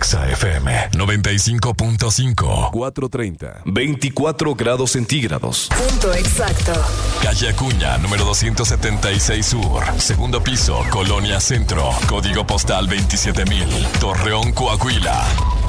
Exa FM 95.5. 4:30. 24 grados centígrados. Punto exacto. Calle Acuña, número 276 Sur. Segundo piso, Colonia Centro. Código postal 27,000. Torreón, Coahuila.